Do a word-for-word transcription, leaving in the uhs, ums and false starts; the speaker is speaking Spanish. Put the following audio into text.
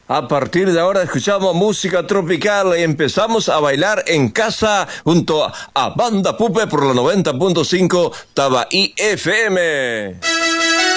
A partir de ahora escuchamos música tropical y empezamos a bailar en casa junto a Banda Pupe por la noventa punto cinco Tabaí F M.